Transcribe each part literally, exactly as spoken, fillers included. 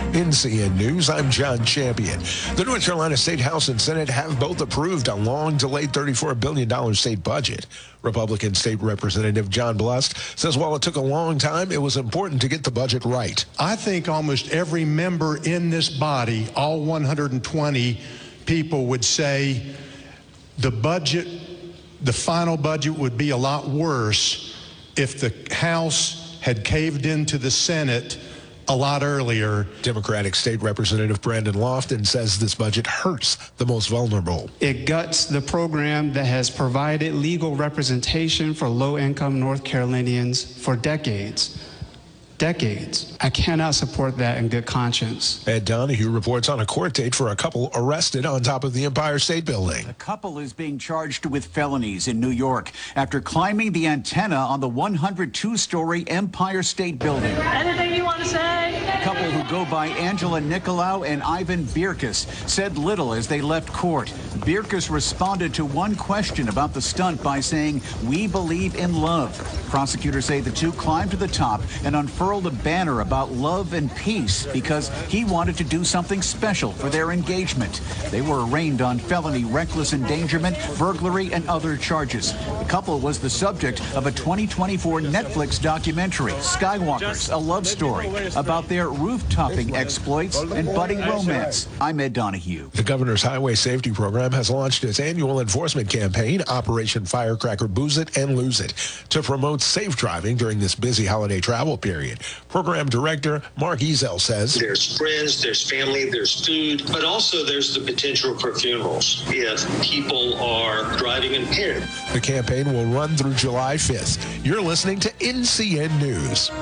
N C N News, I'm John Champion. The North Carolina State House and Senate have both approved a long-delayed thirty-four billion dollars state budget. Republican State Representative John Blust says while it took a long time, it was important to get the budget right. I think almost every member in this body, all one hundred twenty people, would say the budget, the final budget would be a lot worse if the House had caved into the Senate a lot earlier. Democratic State Representative Brandon Lofton says this budget hurts the most vulnerable. It guts the program that has provided legal representation for low-income North Carolinians for decades. Decades. I cannot support that in good conscience. Ed Donahue reports on a court date for a couple arrested on top of the Empire State Building. The couple is being charged with felonies in New York after climbing the antenna on the one hundred two story Empire State Building. Anything you want to say? A couple who go by Angela Nicolau and Ivan Birkus said little as they left court. Birkus responded to one question about the stunt by saying, "We believe in love." Prosecutors say the two climbed to the top and unfurled a banner about love and peace because he wanted to do something special for their engagement. They were arraigned on felony reckless endangerment, burglary, and other charges. The couple was the subject of a twenty twenty-four Netflix documentary, Skywalkers, a love story, about their roof-topping exploits and budding romance. I'm Ed Donahue. The Governor's Highway Safety Program has launched its annual enforcement campaign, Operation Firecracker Booze It and Lose It, to promote safe driving during this busy holiday travel period. Program Director Mark Ezel says, there's friends, there's family, there's food, but also there's the potential for funerals if people are driving impaired. The campaign will run through July fifth. You're listening to N C N News.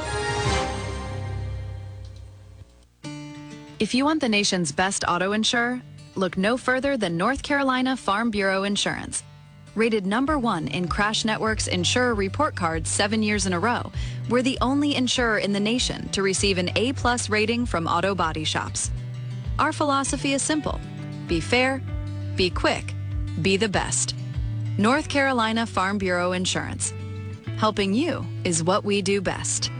If you want the nation's best auto insurer, look no further than North Carolina Farm Bureau Insurance. Rated number one in Crash Network's Insurer Report Card seven years in a row, we're the only insurer in the nation to receive an A-plus rating from auto body shops. Our philosophy is simple. Be fair, be quick, be the best. North Carolina Farm Bureau Insurance. Helping you is what we do best.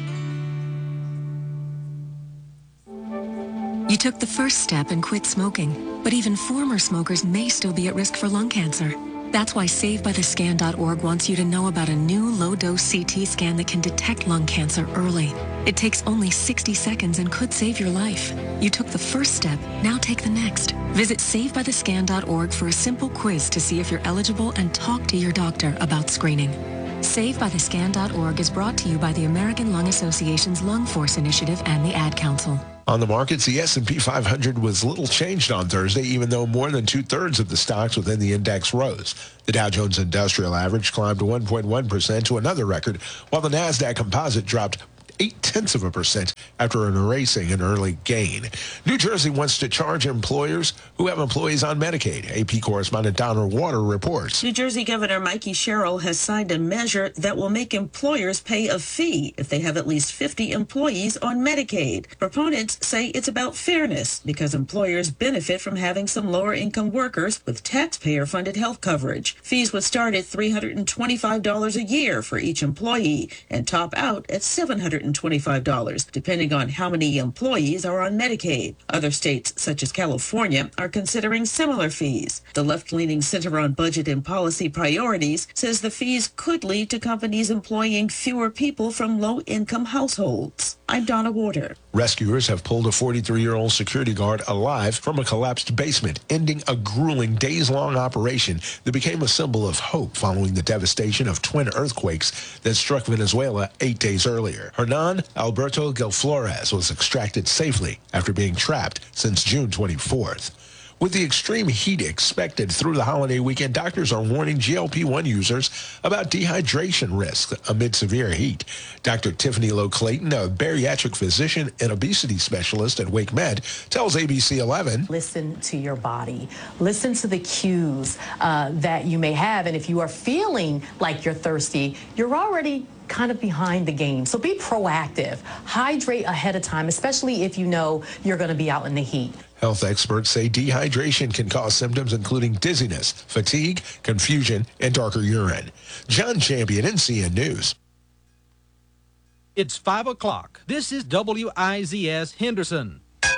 You took the first step and quit smoking, but even former smokers may still be at risk for lung cancer. That's why Save By The Scan dot org wants you to know about a new low-dose C T scan that can detect lung cancer early. It takes only sixty seconds and could save your life. You took the first step, now take the next. Visit Save By The Scan dot org for a simple quiz to see if you're eligible and talk to your doctor about screening. Save By The Scan dot org is brought to you by the American Lung Association's Lung Force Initiative and the Ad Council. On the markets, the S and P five hundred was little changed on Thursday, even though more than two-thirds of the stocks within the index rose. The Dow Jones Industrial Average climbed one point one percent to another record, while the NASDAQ Composite dropped eight-tenths of a percent after an erasing an early gain. New Jersey wants to charge employers who have employees on Medicaid. A P correspondent Donna Water reports. New Jersey Governor Mikey Sherrill has signed a measure that will make employers pay a fee if they have at least fifty employees on Medicaid. Proponents say it's about fairness because employers benefit from having some lower-income workers with taxpayer-funded health coverage. Fees would start at three hundred twenty-five dollars a year for each employee and top out at seven hundred twenty-five dollars, depending on how many employees are on Medicaid. Other states, such as California, are considering similar fees. The left-leaning Center on Budget and Policy Priorities says the fees could lead to companies employing fewer people from low-income households. I'm Donna Water. Rescuers have pulled a forty-three-year-old security guard alive from a collapsed basement, ending a grueling days-long operation that became a symbol of hope following the devastation of twin earthquakes that struck Venezuela eight days earlier. Hernan Alberto Gil Flores was extracted safely after being trapped since June twenty-fourth. With the extreme heat expected through the holiday weekend, doctors are warning G L P one users about dehydration risks amid severe heat. Doctor Tiffany Lowe Clayton, a bariatric physician and obesity specialist at Wake Med, tells A B C eleven. Listen to your body. Listen to the cues uh, that you may have. And if you are feeling like you're thirsty, you're already kind of behind the game. So be proactive. Hydrate ahead of time, especially if you know you're going to be out in the heat. Health experts say dehydration can cause symptoms including dizziness, fatigue, confusion, and darker urine. John Champion, N C N News. It's five o'clock. This is W I Z S Henderson.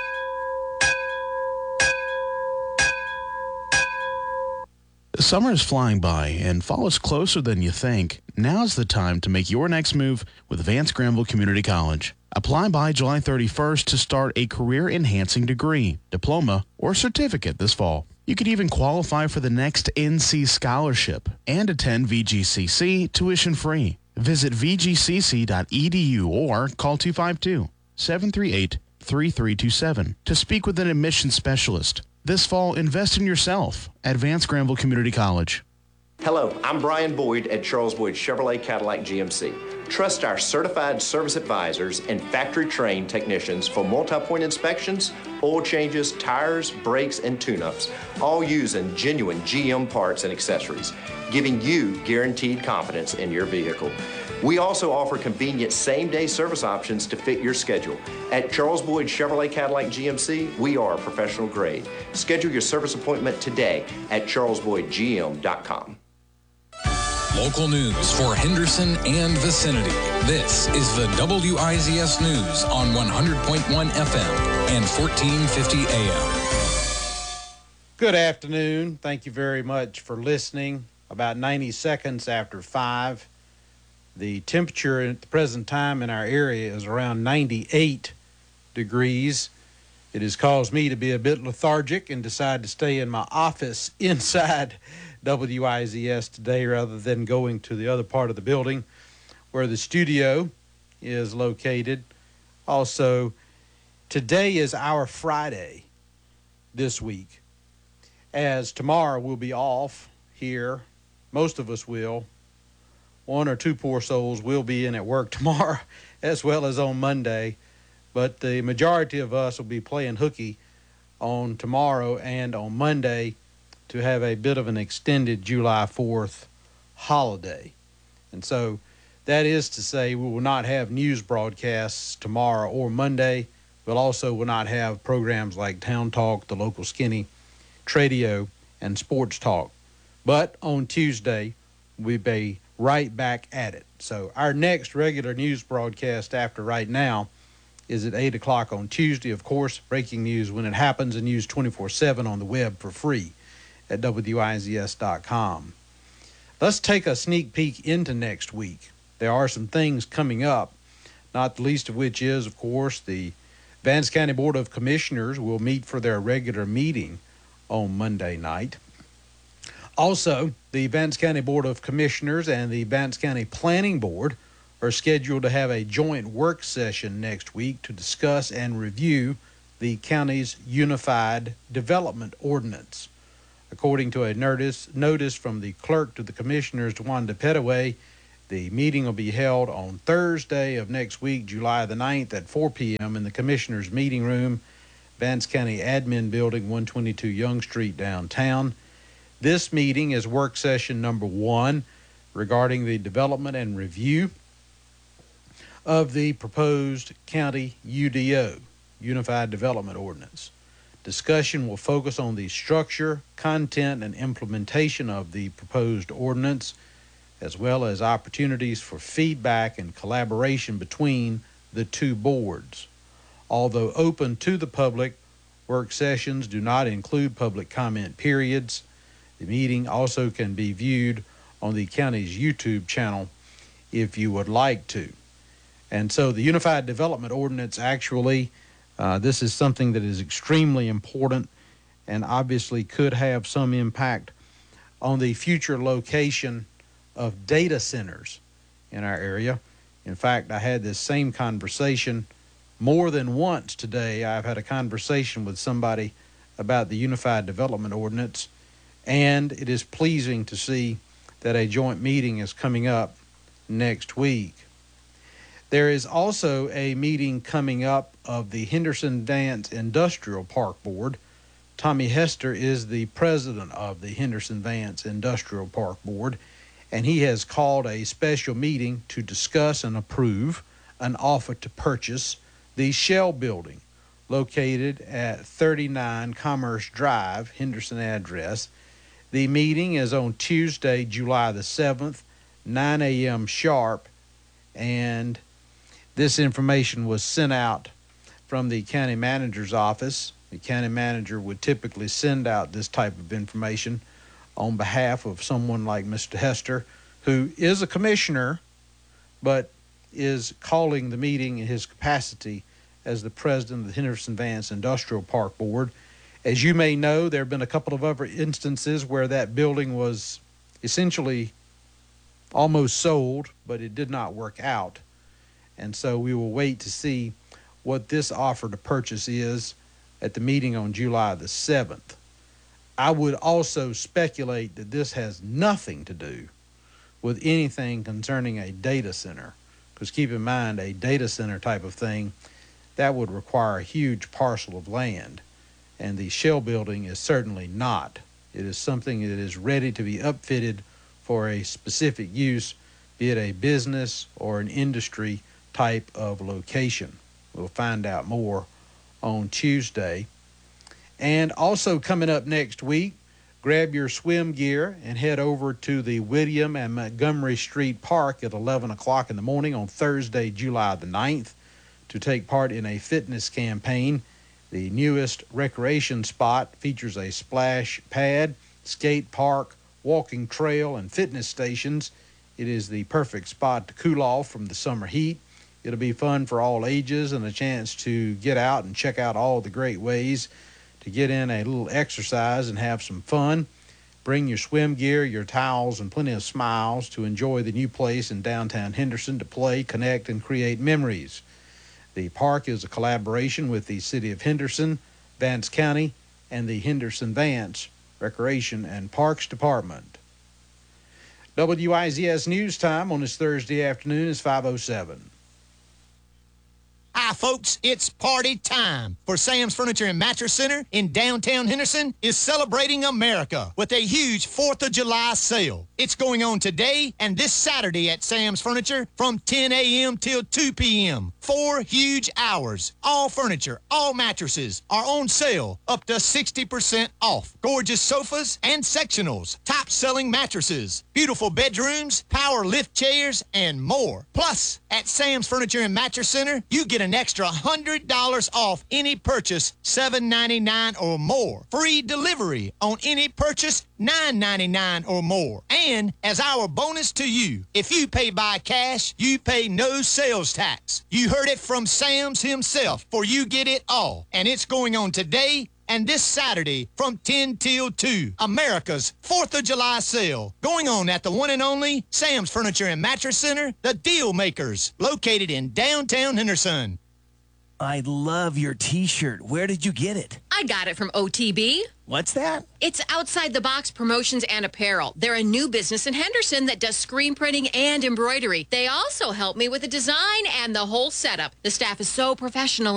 Summer is flying by and fall is closer than you think. Now's the time to make your next move with Vance Granville Community College. Apply by July thirty-first to start a career-enhancing degree, diploma, or certificate this fall. You could even qualify for the next N C scholarship and attend V G C C tuition-free. Visit v g c c dot e d u or call two five two, seven three eight, three three two seven to speak with an admissions specialist. This fall, invest in yourself at Vance Granville Community College. Hello, I'm Brian Boyd at Charles Boyd Chevrolet Cadillac G M C. Trust our certified service advisors and factory-trained technicians for multi-point inspections, oil changes, tires, brakes, and tune-ups, all using genuine G M parts and accessories, giving you guaranteed confidence in your vehicle. We also offer convenient same-day service options to fit your schedule. At Charles Boyd Chevrolet Cadillac G M C, we are professional grade. Schedule your service appointment today at charles boyd g m dot com. Local news for Henderson and vicinity. This is the W I Z S News on one hundred point one F M and fourteen fifty A M. Good afternoon. Thank you very much for listening. About ninety seconds after five. The temperature at the present time in our area is around ninety-eight degrees. It has caused me to be a bit lethargic and decide to stay in my office inside W I Z S today rather than going to the other part of the building where the studio is located. Also, today is our Friday this week, as tomorrow we'll be off here. Most of us will. One or two poor souls will be in at work tomorrow as well as on Monday, but the majority of us will be playing hooky on tomorrow and on Monday to have a bit of an extended July fourth holiday. And so that is to say we will not have news broadcasts tomorrow or Monday. We'll also will not have programs like Town Talk, The Local Skinny, Tradio, and Sports Talk. But on Tuesday, we'll be right back at it. So our next regular news broadcast after right now is at eight o'clock on Tuesday. Of course, breaking news when it happens and news twenty-four seven on the web for free at W I Z S dot com. Let's take a sneak peek into next week. There are some things coming up, not the least of which is, of course, the Vance County Board of Commissioners will meet for their regular meeting on Monday night. Also, the Vance County Board of Commissioners and the Vance County Planning Board are scheduled to have a joint work session next week to discuss and review the county's Unified Development Ordinance. According to a notice, notice from the clerk to the commissioners, Wanda Pettaway, the meeting will be held on Thursday of next week, July the ninth at four p.m. in the commissioners' meeting room, Vance County Admin Building, one twenty-two Young Street, downtown. This meeting is work session number one regarding the development and review of the proposed county U D O, Unified Development Ordinance. Discussion will focus on the structure, content, and implementation of the proposed ordinance, as well as opportunities for feedback and collaboration between the two boards. Although open to the public, work sessions do not include public comment periods. The meeting also can be viewed on the county's YouTube channel if you would like to. And so the Unified Development Ordinance actually, uh, this is something that is extremely important and obviously could have some impact on the future location of data centers in our area. In fact, I had this same conversation more than once today. I've had a conversation with somebody about the Unified Development Ordinance, and it is pleasing to see that a joint meeting is coming up next week. There is also a meeting coming up of the Henderson Vance Industrial Park Board. Tommy Hester is the president of the Henderson Vance Industrial Park Board, and he has called a special meeting to discuss and approve an offer to purchase the Shell Building located at thirty-nine Commerce Drive, Henderson address. The meeting is on Tuesday, July the seventh, nine a.m. sharp, and this information was sent out from the county manager's office. The county manager would typically send out this type of information on behalf of someone like Mister Hester, who is a commissioner, but is calling the meeting in his capacity as the president of the Henderson Vance Industrial Park Board. As you may know, there have been a couple of other instances where that building was essentially almost sold, but it did not work out. And so we will wait to see what this offer to purchase is at the meeting on July the seventh. I would also speculate that this has nothing to do with anything concerning a data center, because keep in mind, a data center type of thing, that would require a huge parcel of land, and the shell building is certainly not. It is something that is ready to be upfitted for a specific use, be it a business or an industry type of location. We'll find out more on Tuesday. And also coming up next week, grab your swim gear and head over to the Whittiam and Montgomery Street Park at eleven o'clock in the morning on Thursday, July the ninth, to take part in a fitness campaign. The newest recreation spot features a splash pad, skate park, walking trail, and fitness stations. It is the perfect spot to cool off from the summer heat. It'll be fun for all ages and a chance to get out and check out all the great ways to get in a little exercise and have some fun. Bring your swim gear, your towels, and plenty of smiles to enjoy the new place in downtown Henderson to play, connect, and create memories. The park is a collaboration with the City of Henderson, Vance County, and the Henderson Vance Recreation and Parks Department. W I Z S News Time on this Thursday afternoon is five oh seven. Hi, folks, it's party time, for Sam's Furniture and Mattress Center in downtown Henderson is celebrating America with a huge fourth of July sale. It's going on today and this Saturday at Sam's Furniture from ten a.m. till two p.m. Four huge hours. All furniture, all mattresses are on sale, up to sixty percent off. Gorgeous sofas and sectionals, top-selling mattresses, beautiful bedrooms, power lift chairs, and more. Plus, at Sam's Furniture and Mattress Center, you get an extra one hundred dollars off any purchase seven ninety-nine or more. Free delivery on any purchase nine ninety-nine or more. And as our bonus to you, if you pay by cash, you pay no sales tax. You heard it from Sam's himself, for you get it all. And it's going on today and this Saturday from ten till two. America's fourth of July sale. Going on at the one and only Sam's Furniture and Mattress Center, the Deal Makers, located in downtown Henderson. I love your t-shirt. Where did you get it? I got it from O T B. What's that? It's Outside the Box Promotions and Apparel. They're a new business in Henderson that does screen printing and embroidery. They also help me with the design and the whole setup. The staff is so professional